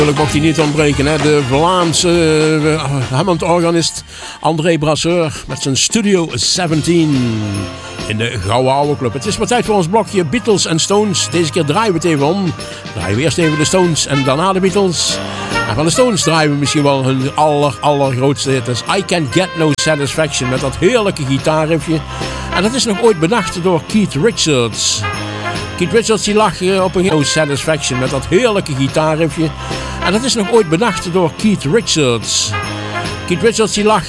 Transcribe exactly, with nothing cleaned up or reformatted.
Natuurlijk mocht hij niet ontbreken, hè? De Vlaamse uh, Hammond-organist André Brasseur met zijn Studio zeventien in de Gouden Oude Club. Het is maar tijd voor ons blokje Beatles en Stones. Deze keer draaien we het even om. Draaien we eerst even de Stones en daarna de Beatles. En van de Stones draaien we misschien wel hun aller, allergrootste hit. Dat is I Can't Get No Satisfaction met dat heerlijke gitaarriffje. En dat is nog ooit bedacht door Keith Richards. Keith Richards die lag op een No Satisfaction met dat heerlijke gitaarriffje. En dat is nog ooit bedacht door Keith Richards. Keith Richards die lag